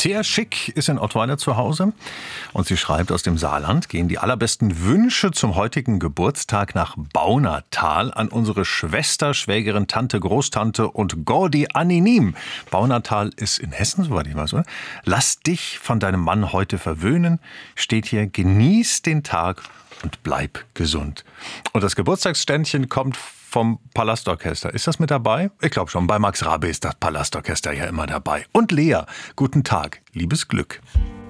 Thea Schick ist in Ottweiler zu Hause und sie schreibt, aus dem Saarland gehen die allerbesten Wünsche zum heutigen Geburtstag nach Baunatal an unsere Schwester, Schwägerin, Tante, Großtante und Gordi Aninim. Baunatal ist in Hessen, soweit ich weiß, oder? Lass dich von deinem Mann heute verwöhnen, steht hier, genieß den Tag und bleib gesund. Und das Geburtstagsständchen kommt vom Palastorchester. Ist das mit dabei? Ich glaube schon. Bei Max Rabe ist das Palastorchester ja immer dabei. Und Lea, guten Tag, liebes Glück.